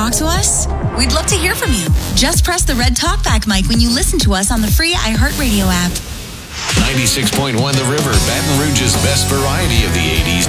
talk to us? We'd love to hear from you. Just press the red talkback mic when you listen to us on the free iHeartRadio app. 96.1 The River, Baton Rouge's best variety of the 80s